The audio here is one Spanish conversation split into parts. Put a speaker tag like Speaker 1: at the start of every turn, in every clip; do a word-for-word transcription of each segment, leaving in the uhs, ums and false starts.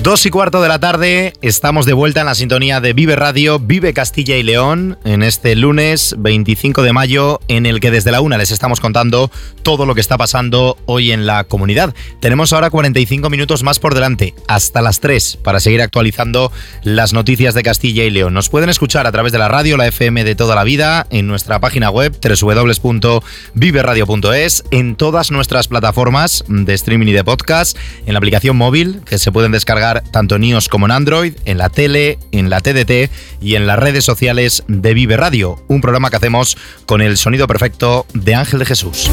Speaker 1: Dos y cuarto de la tarde, estamos de vuelta en la sintonía de Vive Radio, Vive Castilla y León, en este lunes veinticinco de mayo, en el que desde la una les estamos contando todo lo que está pasando hoy en la comunidad. Tenemos ahora cuarenta y cinco minutos más por delante, hasta las tres, para seguir actualizando las noticias de Castilla y León. Nos pueden escuchar a través de la radio, la F M de toda la vida, en nuestra página web doble u doble u doble u punto vive radio punto es, en todas nuestras plataformas de streaming y de podcast, en la aplicación móvil, que se pueden descargar tanto en iOS como en Android, en la tele, en la T D T y en las redes sociales de Vive Radio, un programa que hacemos con el sonido perfecto de Ángel de Jesús.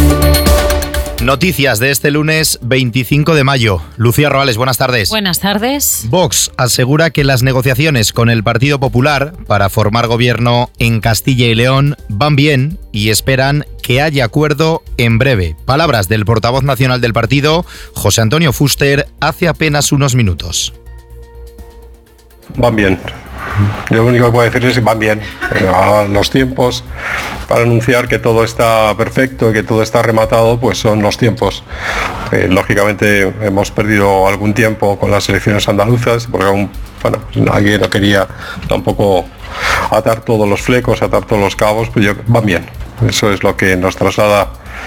Speaker 1: Noticias de este lunes veinticinco de mayo. Lucía Roales, buenas tardes.
Speaker 2: Buenas tardes.
Speaker 1: Vox asegura que las negociaciones con el Partido Popular para formar gobierno en Castilla y León van bien y esperan que haya acuerdo en breve. Palabras del portavoz nacional del partido, José Antonio Fuster, hace apenas unos minutos.
Speaker 3: Van bien. Yo lo único que puedo decir es que van bien. A los tiempos para anunciar que todo está perfecto y que todo está rematado, pues son los tiempos. Eh, lógicamente hemos perdido algún tiempo con las elecciones andaluzas, porque aún, bueno, pues nadie no quería tampoco atar todos los flecos, atar todos los cabos, pues yo, van bien. Eso es lo que nos traslada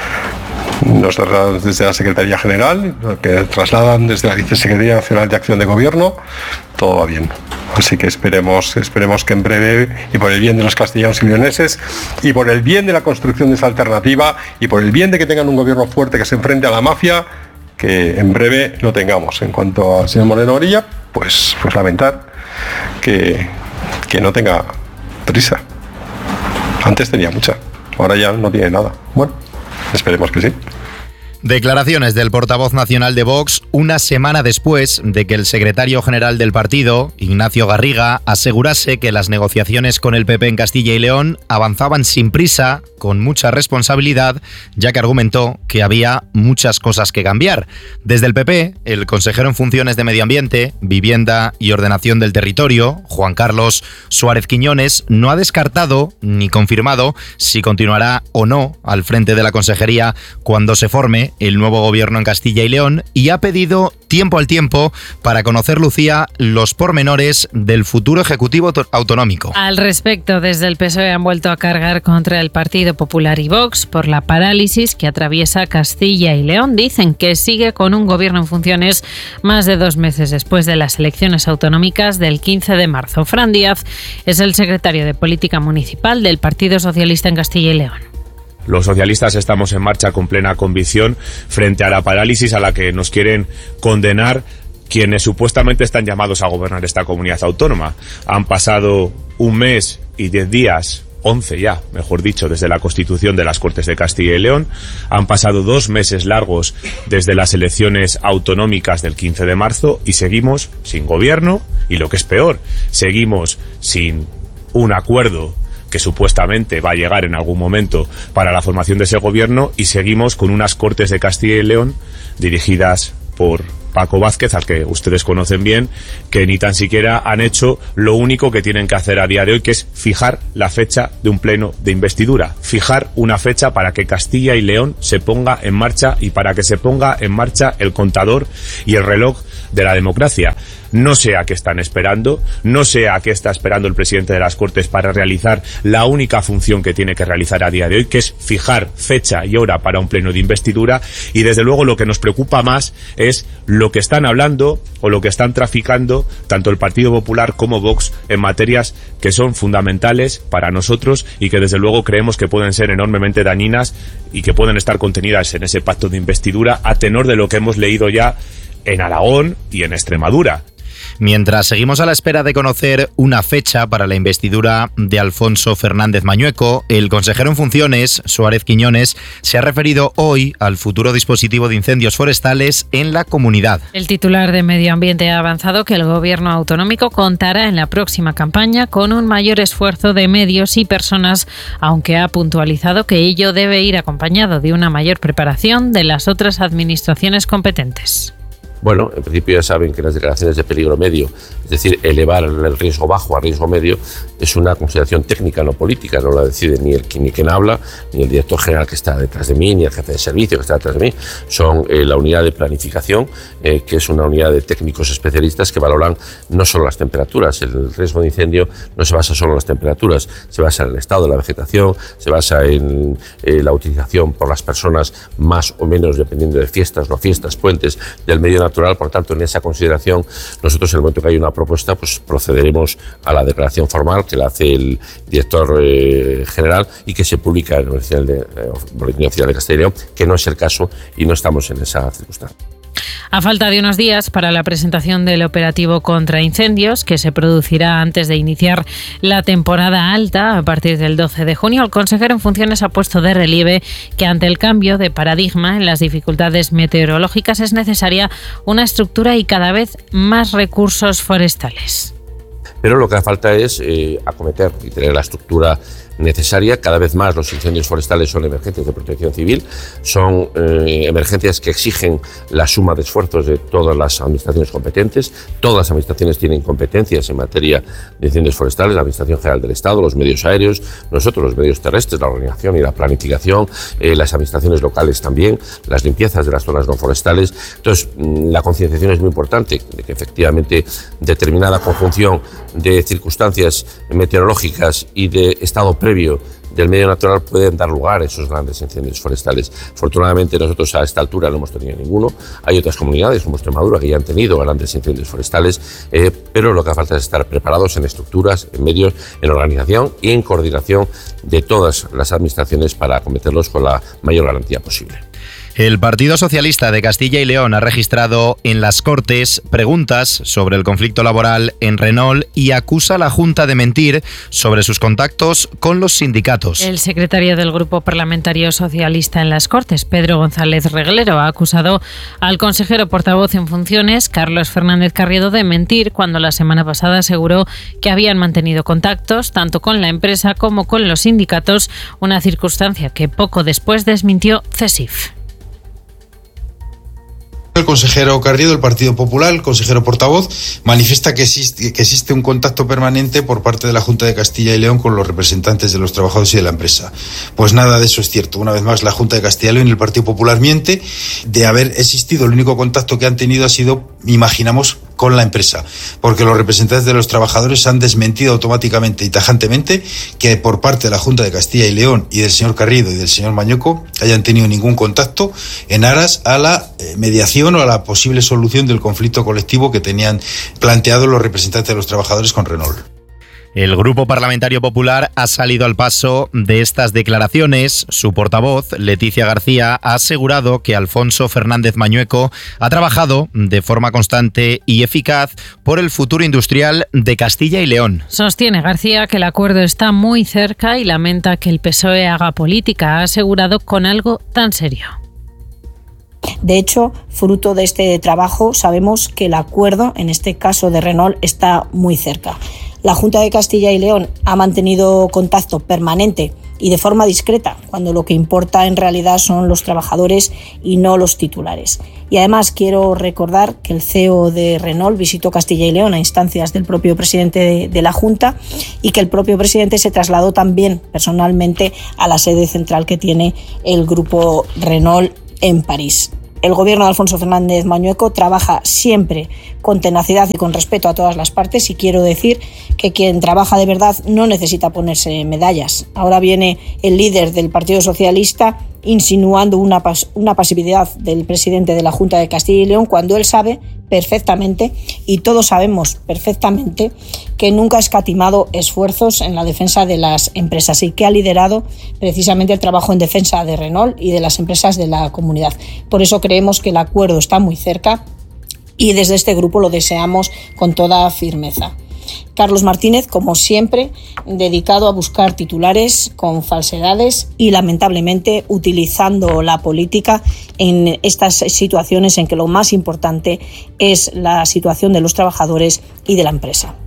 Speaker 3: nos trasladan desde la Secretaría General, lo que trasladan desde la Vicesecretaría Nacional de Acción de Gobierno, todo va bien. Así que esperemos, esperemos que en breve, y por el bien de los castellanos y leoneses, y por el bien de la construcción de esa alternativa, y por el bien de que tengan un gobierno fuerte que se enfrente a la mafia, que en breve lo tengamos. En cuanto al señor Moreno Orilla, pues, pues lamentar que, que no tenga prisa. Antes tenía mucha, ahora ya no tiene nada. Bueno, esperemos que sí.
Speaker 1: Declaraciones del portavoz nacional de Vox una semana después de que el secretario general del partido, Ignacio Garriga, asegurase que las negociaciones con el P P en Castilla y León avanzaban sin prisa, con mucha responsabilidad, ya que argumentó que había muchas cosas que cambiar. Desde el P P, el consejero en funciones de Medio Ambiente, Vivienda y Ordenación del Territorio, Juan Carlos Suárez Quiñones, no ha descartado ni confirmado si continuará o no al frente de la consejería cuando se forme el nuevo gobierno en Castilla y León, y ha pedido tiempo al tiempo para conocer, Lucía, los pormenores del futuro ejecutivo autonómico.
Speaker 2: Al respecto, desde el P S O E han vuelto a cargar contra el Partido Popular y Vox por la parálisis que atraviesa Castilla y León. Dicen que sigue con un gobierno en funciones más de dos meses después de las elecciones autonómicas del quince de marzo. Fran Díaz es el secretario de Política Municipal del Partido Socialista en Castilla y León.
Speaker 4: Los socialistas estamos en marcha con plena convicción frente a la parálisis a la que nos quieren condenar quienes supuestamente están llamados a gobernar esta comunidad autónoma. Han pasado un mes y diez días, once ya, mejor dicho, desde la constitución de las Cortes de Castilla y León. Han pasado dos meses largos desde las elecciones autonómicas del quince de marzo y seguimos sin gobierno y, lo que es peor, seguimos sin un acuerdo que supuestamente va a llegar en algún momento para la formación de ese gobierno, y seguimos con unas Cortes de Castilla y León dirigidas por Paco Vázquez, al que ustedes conocen bien, que ni tan siquiera han hecho lo único que tienen que hacer a día de hoy, que es fijar la fecha de un pleno de investidura, fijar una fecha para que Castilla y León se ponga en marcha y para que se ponga en marcha el contador y el reloj de la democracia. No sé a qué están esperando, no sé a qué está esperando el presidente de las Cortes para realizar la única función que tiene que realizar a día de hoy, que es fijar fecha y hora para un pleno de investidura, y desde luego lo que nos preocupa más es lo que están hablando o lo que están traficando tanto el Partido Popular como Vox en materias que son fundamentales para nosotros y que desde luego creemos que pueden ser enormemente dañinas y que pueden estar contenidas en ese pacto de investidura, a tenor de lo que hemos leído ya en Aragón y en Extremadura.
Speaker 1: Mientras seguimos a la espera de conocer una fecha para la investidura de Alfonso Fernández Mañueco, el consejero en funciones, Suárez Quiñones, se ha referido hoy al futuro dispositivo de incendios forestales en la comunidad.
Speaker 2: El titular de Medio Ambiente ha avanzado que el gobierno autonómico contará en la próxima campaña con un mayor esfuerzo de medios y personas, aunque ha puntualizado que ello debe ir acompañado de una mayor preparación de las otras administraciones competentes.
Speaker 5: Bueno, en principio ya saben que las declaraciones de peligro medio, es decir, elevar el riesgo bajo a riesgo medio, es una consideración técnica, no política, no la decide ni el ni quien habla, ni el director general que está detrás de mí, ni el jefe de servicio que está detrás de mí. Son eh, la unidad de planificación, eh, que es una unidad de técnicos especialistas que valoran no solo las temperaturas. El riesgo de incendio no se basa solo en las temperaturas, se basa en el estado de la vegetación, se basa en eh, la utilización por las personas más o menos, dependiendo de fiestas, no fiestas, puentes, del medio natural. Por tanto, en esa consideración, nosotros en el momento que hay una propuesta, pues procederemos a la declaración formal que la hace el director eh, general y que se publica en el Boletín de, eh, Boletín Oficial de Castilla y León, que no es el caso y no estamos en esa circunstancia.
Speaker 2: A falta de unos días para la presentación del operativo contra incendios, que se producirá antes de iniciar la temporada alta a partir del doce de junio, el consejero en funciones ha puesto de relieve que ante el cambio de paradigma en las dificultades meteorológicas es necesaria una estructura y cada vez más recursos forestales.
Speaker 5: Pero lo que hace falta es eh, acometer y tener la estructura necesaria. Cada vez más los incendios forestales son emergencias de protección civil, son eh, emergencias que exigen la suma de esfuerzos de todas las administraciones competentes. Todas las administraciones tienen competencias en materia de incendios forestales, la Administración General del Estado, los medios aéreos, nosotros los medios terrestres, la organización y la planificación, eh, las administraciones locales también, las limpiezas de las zonas no forestales. Entonces, la concienciación es muy importante, de que efectivamente determinada conjunción de circunstancias meteorológicas y de estado previo del medio natural pueden dar lugar a esos grandes incendios forestales. Afortunadamente nosotros a esta altura no hemos tenido ninguno. Hay otras comunidades como Extremadura que ya han tenido grandes incendios forestales, eh, pero lo que hace falta es estar preparados en estructuras, en medios, en organización y en coordinación de todas las administraciones para acometerlos con la mayor garantía posible.
Speaker 1: El Partido Socialista de Castilla y León ha registrado en las Cortes preguntas sobre el conflicto laboral en Renault y acusa a la Junta de mentir sobre sus contactos con los sindicatos.
Speaker 2: El secretario del Grupo Parlamentario Socialista en las Cortes, Pedro González Reglero, ha acusado al consejero portavoz en funciones, Carlos Fernández Carriedo, de mentir cuando la semana pasada aseguró que habían mantenido contactos tanto con la empresa como con los sindicatos, una circunstancia que poco después desmintió CESIF.
Speaker 6: El consejero Carriedo del Partido Popular, el consejero portavoz, manifiesta que existe, que existe un contacto permanente por parte de la Junta de Castilla y León con los representantes de los trabajadores y de la empresa. Pues nada de eso es cierto. Una vez más, la Junta de Castilla y León y el Partido Popular miente. De haber existido, el único contacto que han tenido ha sido, imaginamos, con la empresa, porque los representantes de los trabajadores han desmentido automáticamente y tajantemente que por parte de la Junta de Castilla y León y del señor Carriedo y del señor Mañueco hayan tenido ningún contacto en aras a la eh, mediación o a la posible solución del conflicto colectivo que tenían planteado los representantes de los trabajadores con Renault.
Speaker 1: El Grupo Parlamentario Popular ha salido al paso de estas declaraciones. Su portavoz, Leticia García, ha asegurado que Alfonso Fernández Mañueco ha trabajado de forma constante y eficaz por el futuro industrial de Castilla y León.
Speaker 2: Sostiene García que el acuerdo está muy cerca y lamenta que el P S O E haga política, ha asegurado, con algo tan serio.
Speaker 7: De hecho, fruto de este trabajo, sabemos que el acuerdo, en este caso de Renault, está muy cerca. La Junta de Castilla y León ha mantenido contacto permanente y de forma discreta, cuando lo que importa en realidad son los trabajadores y no los titulares. Y además quiero recordar que el C E O de Renault visitó Castilla y León a instancias del propio presidente de, de la Junta y que el propio presidente se trasladó también personalmente a la sede central que tiene el grupo Renault en París. El gobierno de Alfonso Fernández Mañueco trabaja siempre con tenacidad y con respeto a todas las partes, y quiero decir que quien trabaja de verdad no necesita ponerse medallas. Ahora viene el líder del Partido Socialista insinuando una, pas- una pasividad del presidente de la Junta de Castilla y León cuando él sabe perfectamente, y todos sabemos perfectamente, que nunca ha escatimado esfuerzos en la defensa de las empresas y que ha liderado precisamente el trabajo en defensa de Renault y de las empresas de la comunidad. Por eso creemos que el acuerdo está muy cerca y desde este grupo lo deseamos con toda firmeza. Carlos Martínez, como siempre, dedicado a buscar titulares con falsedades y, lamentablemente, utilizando la política en estas situaciones en que lo más importante es la situación de los trabajadores y de la empresa.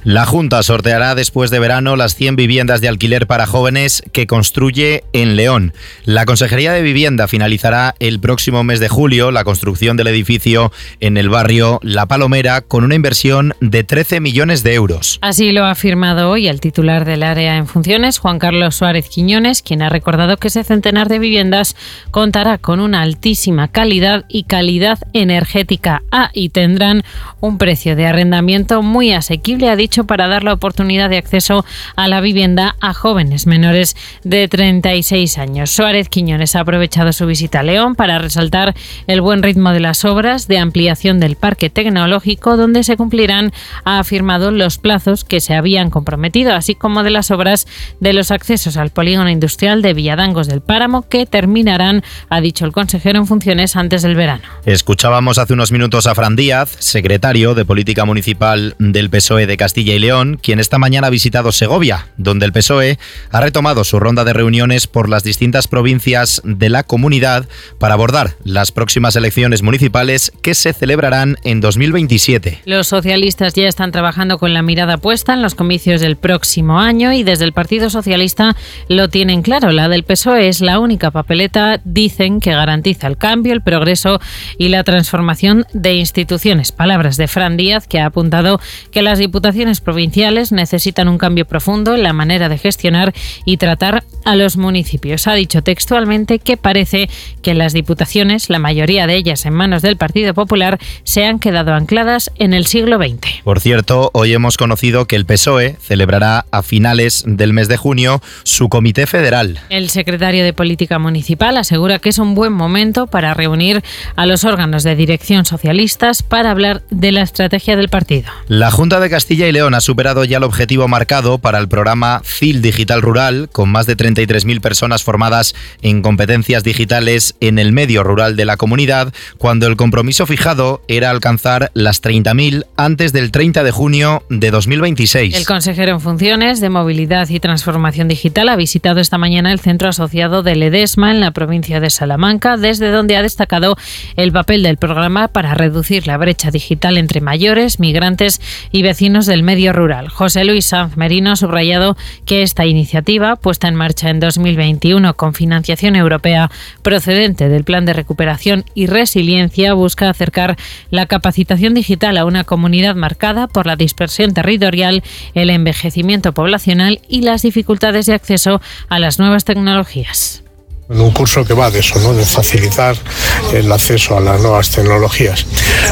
Speaker 1: La Junta sorteará después de verano las cien viviendas de alquiler para jóvenes que construye en León. La Consejería de Vivienda finalizará el próximo mes de julio la construcción del edificio en el barrio La Palomera con una inversión de trece millones de euros.
Speaker 2: Así lo ha afirmado hoy el titular del área en funciones, Juan Carlos Suárez Quiñones, quien ha recordado que ese centenar de viviendas contará con una altísima calidad y calidad energética A y tendrán un precio de arrendamiento muy asequible, ha dicho, para dar la oportunidad de acceso a la vivienda a jóvenes menores de treinta y seis años. Suárez Quiñones ha aprovechado su visita a León para resaltar el buen ritmo de las obras de ampliación del parque tecnológico, donde se cumplirán, ha afirmado, los plazos que se habían comprometido, así como de las obras de los accesos al polígono industrial de Villadangos del Páramo, que terminarán, ha dicho el consejero en funciones, antes del verano.
Speaker 1: Escuchábamos hace unos minutos a Fran Díaz, secretario de Política Municipal del P S O E de Castilla y León, quien esta mañana ha visitado Segovia, donde el P S O E ha retomado su ronda de reuniones por las distintas provincias de la comunidad para abordar las próximas elecciones municipales que se celebrarán en dos mil veintisiete.
Speaker 2: Los socialistas ya están trabajando con la mirada puesta en los comicios del próximo año y desde el Partido Socialista lo tienen claro. La del P S O E es la única papeleta, dicen, que garantiza el cambio, el progreso y la transformación de instituciones. Palabras de Fran Díaz, que ha apuntado que las diputaciones provinciales necesitan un cambio profundo en la manera de gestionar y tratar a los municipios. Ha dicho textualmente que parece que las diputaciones, la mayoría de ellas en manos del Partido Popular, se han quedado ancladas en el siglo veinte.
Speaker 1: Por cierto, hoy hemos conocido que el P S O E celebrará a finales del mes de junio su comité federal.
Speaker 2: El secretario de Política Municipal asegura que es un buen momento para reunir a los órganos de dirección socialistas para hablar de la estrategia del partido.
Speaker 1: La Junta de Castilla y León ha superado ya el objetivo marcado para el programa C I L Digital Rural, con más de treinta y tres mil personas formadas en competencias digitales en el medio rural de la comunidad, cuando el compromiso fijado era alcanzar las treinta mil antes del treinta de junio de dos mil veintiséis.
Speaker 2: El consejero en funciones de Movilidad y Transformación Digital ha visitado esta mañana el centro asociado de Ledesma en la provincia de Salamanca, desde donde ha destacado el papel del programa para reducir la brecha digital entre mayores, migrantes y vecinos del medio rural. José Luis Sanz Merino ha subrayado que esta iniciativa, puesta en marcha en dos mil veintiuno con financiación europea procedente del Plan de Recuperación y Resiliencia, busca acercar la capacitación digital a una comunidad marcada por la dispersión territorial, el envejecimiento poblacional y las dificultades de acceso a las nuevas tecnologías.
Speaker 8: En un curso que va de eso, ¿no?, de facilitar el acceso a las nuevas tecnologías.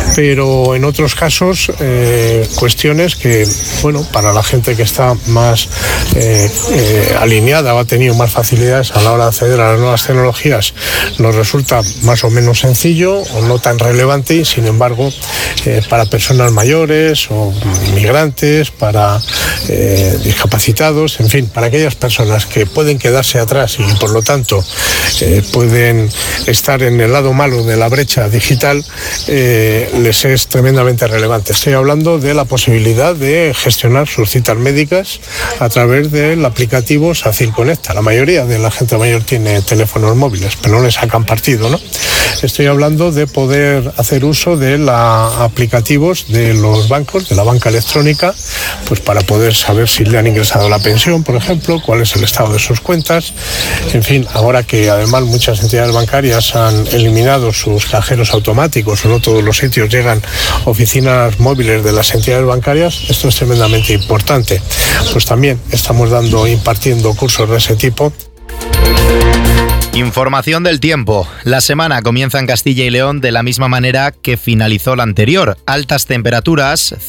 Speaker 8: Pero en otros casos, eh, cuestiones que, bueno, para la gente que está más eh, eh, alineada o ha tenido más facilidades a la hora de acceder a las nuevas tecnologías, nos resulta más o menos sencillo o no tan relevante, y sin embargo, eh, para personas mayores o migrantes, para eh, discapacitados, en fin, para aquellas personas que pueden quedarse atrás y por lo tanto Eh, pueden estar en el lado malo de la brecha digital, eh, les es tremendamente relevante. Estoy hablando de la posibilidad de gestionar sus citas médicas a través del aplicativo SACIR Conecta. La mayoría de la gente mayor tiene teléfonos móviles, pero no les sacan partido, ¿no? Estoy hablando de poder hacer uso de los aplicativos de los bancos, de la banca electrónica, pues para poder saber si le han ingresado la pensión, por ejemplo, cuál es el estado de sus cuentas. En fin, ahora que además muchas entidades bancarias han eliminado sus cajeros automáticos o no todos los sitios llegan oficinas móviles de las entidades bancarias, esto es tremendamente importante. Pues también estamos dando, impartiendo cursos de ese tipo.
Speaker 1: Información del tiempo. La semana comienza en Castilla y León de la misma manera que finalizó la anterior. Altas temperaturas,